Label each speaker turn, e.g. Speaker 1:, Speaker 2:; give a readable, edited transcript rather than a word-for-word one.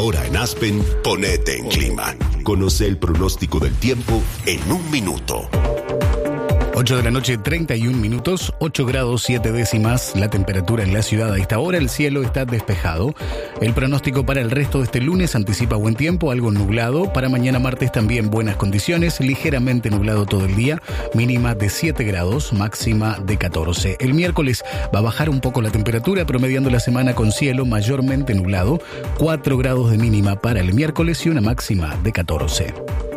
Speaker 1: Ahora en Aspen, ponete en clima. Conoce el pronóstico del tiempo en un minuto.
Speaker 2: 8 de la noche, 31 minutos, 8 grados 7 décimas la temperatura en la ciudad. A esta hora el cielo está despejado. El pronóstico para el resto de este lunes anticipa buen tiempo, algo nublado. Para mañana martes también buenas condiciones, ligeramente nublado todo el día, mínima de 7 grados, máxima de 14. El miércoles va a bajar un poco la temperatura, promediando la semana con cielo mayormente nublado, 4 grados de mínima para el miércoles y una máxima de 14.